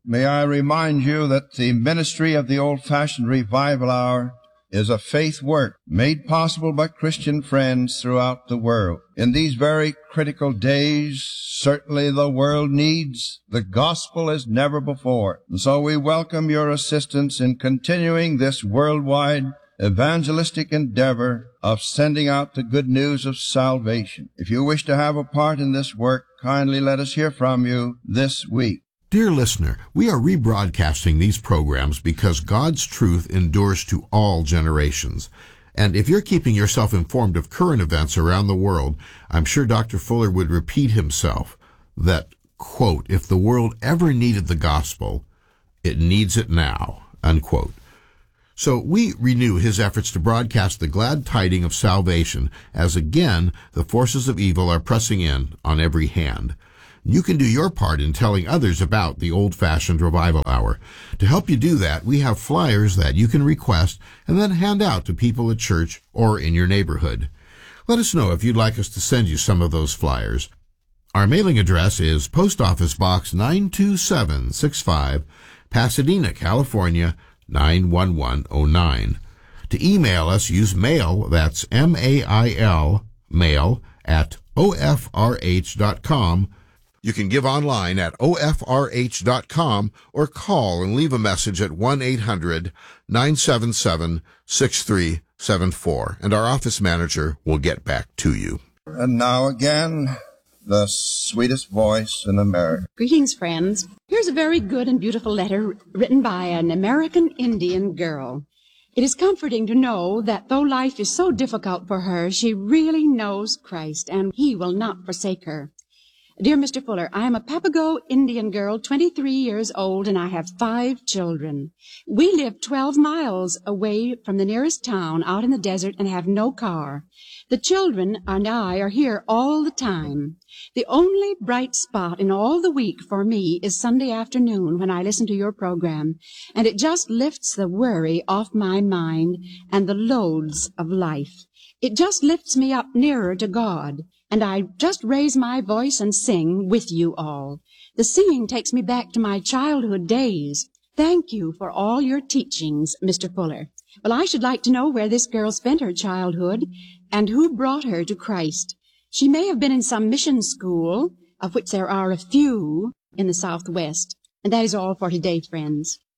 May I remind you that the ministry of the Old-Fashioned Revival Hour is a faith work made possible by Christian friends throughout the world. In these very critical days, certainly the world needs the gospel as never before. And so we welcome your assistance in continuing this worldwide evangelistic endeavor of sending out the good news of salvation. If you wish to have a part in this work, kindly let us hear from you this week. Dear listener, we are rebroadcasting these programs because God's truth endures to all generations. And if you're keeping yourself informed of current events around the world, I'm sure Dr. Fuller would repeat himself that, quote, if the world ever needed the gospel, it needs it now, unquote. So we renew his efforts to broadcast the glad tidings of salvation as again the forces of evil are pressing in on every hand. You can do your part in telling others about the Old-Fashioned Revival Hour. To help you do that, we have flyers that you can request and then hand out to people at church or in your neighborhood. Let us know if you'd like us to send you some of those flyers. Our mailing address is Post Office Box 92765, Pasadena, California, 91109. To email us, use mail, that's M-A-I-L, mail, at ofrh.com. You can give online at ofrh.com or call and leave a message at 1-800-977-6374, and our office manager will get back to you. And now again, the sweetest voice in America. Greetings, friends. Here's a very good and beautiful letter written by an American Indian girl. It is comforting to know that though life is so difficult for her, she really knows Christ, and He will not forsake her. Dear Mr. Fuller, I am a Papago Indian girl, 23 years old, and I have 5 children. We live 12 miles away from the nearest town out in the desert and have no car. The children and I are here all the time. The only bright spot in all the week for me is Sunday afternoon when I listen to your program, and it just lifts the worry off my mind and the loads of life. It just lifts me up nearer to God, and I just raise my voice and sing with you all. The singing takes me back to my childhood days. Thank you for all your teachings, Mr. Fuller. Well, I should like to know where this girl spent her childhood and who brought her to Christ. She may have been in some mission school, of which there are a few in the Southwest. And that is all for today, friends.